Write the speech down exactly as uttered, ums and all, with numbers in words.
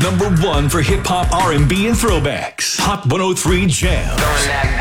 Number one for hip hop, R and B, and throwbacks. Hot one oh three Jams.